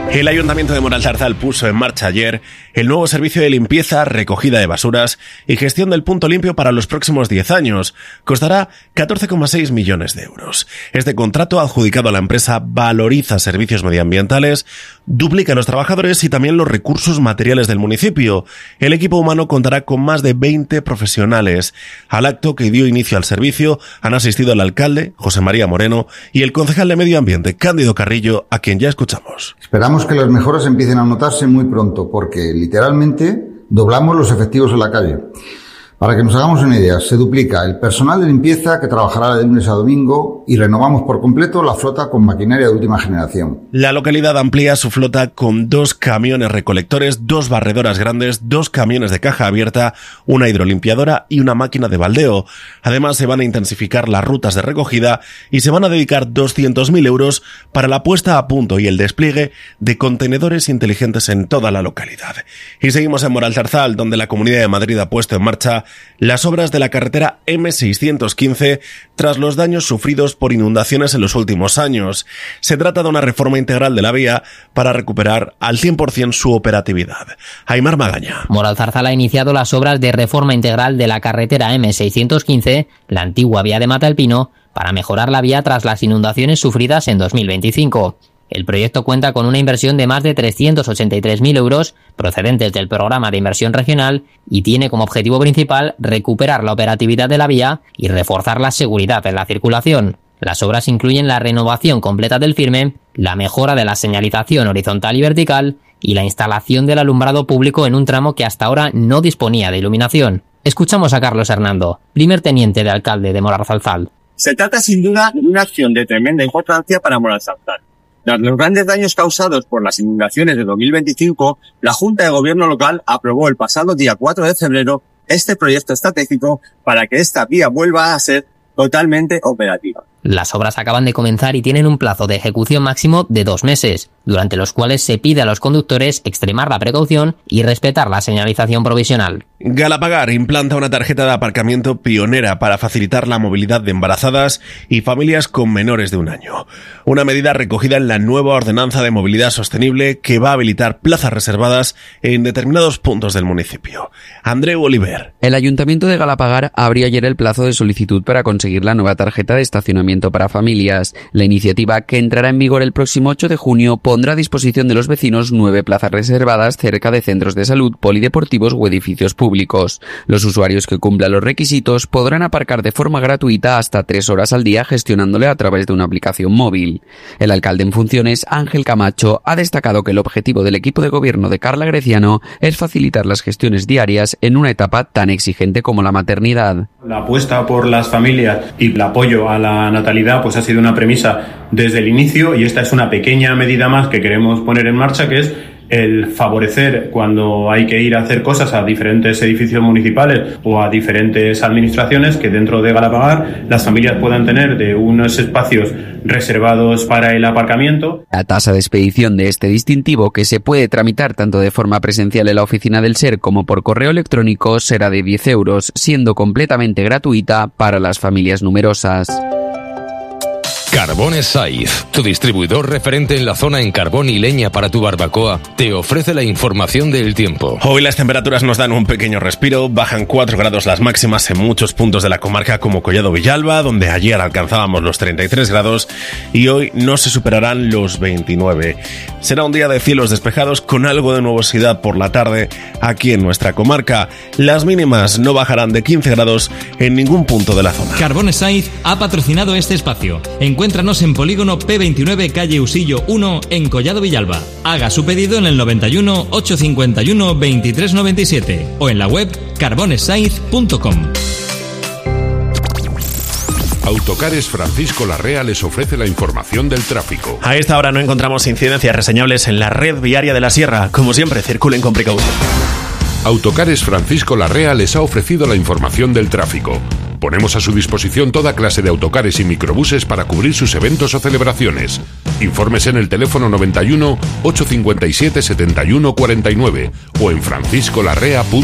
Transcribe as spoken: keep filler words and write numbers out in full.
El Ayuntamiento de Moralzarzal puso en marcha ayer el nuevo servicio de limpieza, recogida de basuras y gestión del punto limpio para los próximos diez años. Costará catorce coma seis millones de euros. Este contrato, adjudicado a la empresa Valoriza Servicios Medioambientales, duplica los trabajadores y también los recursos materiales del municipio. El equipo humano contará con más de veinte profesionales. Al acto que dio inicio al servicio han asistido el alcalde, José María Moreno, y el concejal de Medio Ambiente, Cándido Carrillo, a quien ya escuchamos. Esperamos que las mejoras empiecen a notarse muy pronto, porque literalmente doblamos los efectivos en la calle. Para que nos hagamos una idea, se duplica el personal de limpieza que trabajará de lunes a domingo y renovamos por completo la flota con maquinaria de última generación. La localidad amplía su flota con dos camiones recolectores, dos barredoras grandes, dos camiones de caja abierta, una hidrolimpiadora y una máquina de baldeo. Además, se van a intensificar las rutas de recogida y se van a dedicar doscientos mil euros para la puesta a punto y el despliegue de contenedores inteligentes en toda la localidad. Y seguimos en Moralzarzal, donde la Comunidad de Madrid ha puesto en marcha las obras de la carretera eme seiscientos quince tras los daños sufridos por inundaciones en los últimos años. Se trata de una reforma integral de la vía para recuperar al cien por ciento su operatividad. Aimar Magaña. Moralzarzal ha iniciado las obras de reforma integral de la carretera eme seiscientos quince, la antigua vía de Matalpino, para mejorar la vía tras las inundaciones sufridas en dos mil veinticinco. El proyecto cuenta con una inversión de más de trescientos ochenta y tres mil euros procedentes del Programa de Inversión Regional y tiene como objetivo principal recuperar la operatividad de la vía y reforzar la seguridad en la circulación. Las obras incluyen la renovación completa del firme, la mejora de la señalización horizontal y vertical y la instalación del alumbrado público en un tramo que hasta ahora no disponía de iluminación. Escuchamos a Carlos Hernando, primer teniente de alcalde de Moralzarzal. Se trata sin duda de una acción de tremenda importancia para Moralzarzal. Tras los grandes daños causados por las inundaciones de dos mil veinticinco, la Junta de Gobierno local aprobó el pasado día cuatro de febrero este proyecto estratégico para que esta vía vuelva a ser totalmente operativa. Las obras acaban de comenzar y tienen un plazo de ejecución máximo de dos meses, durante los cuales se pide a los conductores extremar la precaución y respetar la señalización provisional. Galapagar implanta una tarjeta de aparcamiento pionera para facilitar la movilidad de embarazadas y familias con menores de un año. Una medida recogida en la nueva Ordenanza de Movilidad Sostenible que va a habilitar plazas reservadas en determinados puntos del municipio. Andreu Oliver. El Ayuntamiento de Galapagar abrió ayer el plazo de solicitud para conseguir la nueva tarjeta de estacionamiento para familias. La iniciativa, que entrará en vigor el próximo ocho de junio, pondrá a disposición de los vecinos nueve plazas reservadas cerca de centros de salud, polideportivos o edificios públicos. Los usuarios que cumplan los requisitos podrán aparcar de forma gratuita hasta tres horas al día gestionándole a través de una aplicación móvil. El alcalde en funciones, Ángel Camacho, ha destacado que el objetivo del equipo de gobierno de Carla Greciano es facilitar las gestiones diarias en una etapa tan exigente como la maternidad. La apuesta por las familias y el apoyo a la natalidad pues ha sido una premisa desde el inicio, y esta es una pequeña medida más que queremos poner en marcha, que es el favorecer cuando hay que ir a hacer cosas a diferentes edificios municipales o a diferentes administraciones, que dentro de Galapagar las familias puedan tener de unos espacios reservados para el aparcamiento. La tasa de expedición de este distintivo, que se puede tramitar tanto de forma presencial en la oficina del SER como por correo electrónico, será de diez euros, siendo completamente gratuita para las familias numerosas. Carbones Saiz, tu distribuidor referente en la zona en carbón y leña para tu barbacoa, te ofrece la información del tiempo. Hoy las temperaturas nos dan un pequeño respiro, bajan cuatro grados las máximas en muchos puntos de la comarca como Collado Villalba, donde ayer alcanzábamos los treinta y tres grados, y hoy no se superarán los veintinueve. Será un día de cielos despejados con algo de nubosidad por la tarde aquí en nuestra comarca. Las mínimas no bajarán de quince grados en ningún punto de la zona. Carbones Saiz ha patrocinado este espacio. Encuéntranos en Polígono P veintinueve, calle Usillo uno, en Collado Villalba. Haga su pedido en el noventa y uno, ochocientos cincuenta y uno, veintitrés noventa y siete o en la web carbones saiz punto com. Autocares Francisco Larrea les ofrece la información del tráfico. A esta hora no encontramos incidencias reseñables en la red viaria de la Sierra. Como siempre, circulen con precaución. Autocares Francisco Larrea les ha ofrecido la información del tráfico. Ponemos a su disposición toda clase de autocares y microbuses para cubrir sus eventos o celebraciones. Infórmese en el teléfono noventa y uno, ochocientos cincuenta y siete, setenta y uno cuarenta y nueve o en francisco larrea punto com.